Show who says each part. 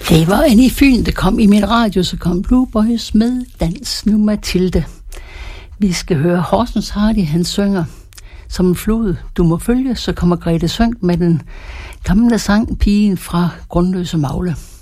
Speaker 1: Det var Annie Fyn, der kom i min radio, så kom Blue Boys med Dans nu Mathilde. Vi skal høre Horsens Hardy, han synger som en flod, du må følge, så kommer Grete Sønk med den gamle sang Pigen fra Grundløse Magle.